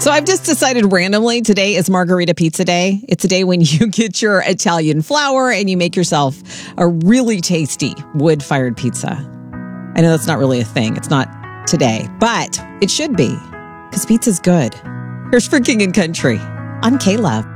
So I've just decided randomly today is Margarita Pizza Day. It's a day when you get your Italian flour and you make yourself a really tasty wood-fired pizza. I know that's not really a thing. It's not today, but it should be because pizza's good. Here's for King and Country. I'm K-Love.